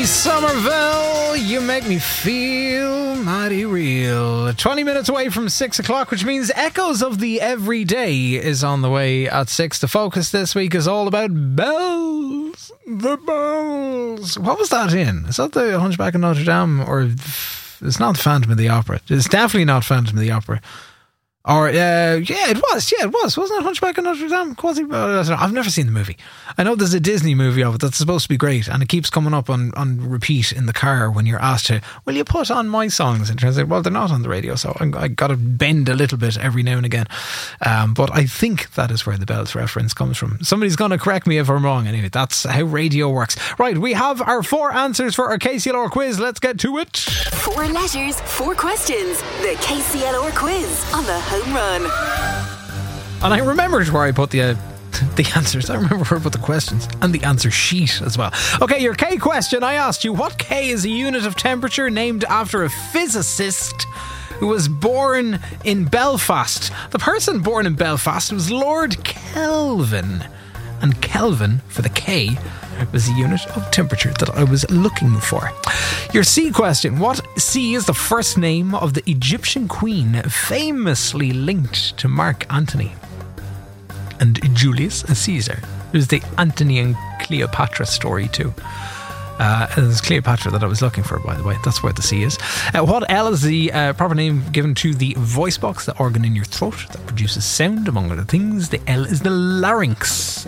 Somerville, you make me feel mighty real. 20 minutes away from 6 o'clock, which means Echoes of the Everyday is on the way at 6. The focus this week is all about bells. The bells. What was that in? Is that the Hunchback of Notre Dame? Or it's not Phantom of the Opera? It's definitely not Phantom of the Opera. Or, yeah, it was. Wasn't it Hunchback of Notre Dame? I've never seen the movie. I know there's a Disney movie of it that's supposed to be great, and it keeps coming up on repeat in the car when you're asked to, will you put on my songs? And it turns out, well, they're not on the radio, so I got to bend a little bit every now and again. But I think that is where the bells reference comes from. Somebody's going to correct me if I'm wrong. Anyway, that's how radio works. Right, we have our 4 answers for our KCLR quiz. Let's get to it. 4 letters, 4 questions. The KCLR quiz on the Home Run. And I remembered where I put the answers. I remember where I put the questions and the answer sheet as well. Okay, your K question. I asked you, what K is a unit of temperature named after a physicist who was born in Belfast? The person born in Belfast was Lord Kelvin. And Kelvin, for the K, was the unit of temperature that I was looking for. Your C question. What C is the first name of the Egyptian queen famously linked to Mark Antony and Julius Caesar? There's the Antony and Cleopatra story too. It's Cleopatra that I was looking for, by the way. That's where the C is. What L is the proper name given to the voice box, the organ in your throat that produces sound, among other things? The L is the larynx.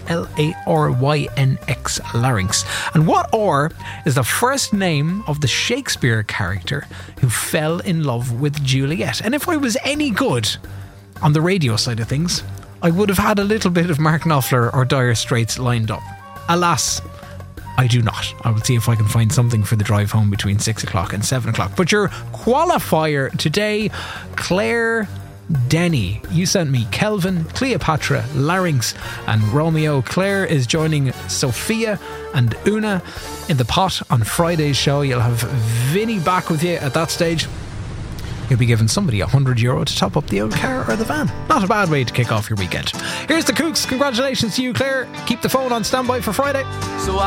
Larynx, larynx. And what R is the first name of the Shakespeare character who fell in love with Juliet? And if I was any good on the radio side of things, I would have had a little bit of Mark Knopfler or Dire Straits lined up. Alas, I do not. I will see if I can find something for the drive home between 6 o'clock and 7 o'clock. But your qualifier today, Claire Denny. You sent me Kelvin, Cleopatra, Larynx and Romeo. Claire is joining Sophia and Una in the pot on Friday's show. You'll have Vinny back with you at that stage. You'll be giving somebody €100 to top up the old car or the van. Not a bad way to kick off your weekend. Here's the Kooks. Congratulations to you, Claire. Keep the phone on standby for Friday.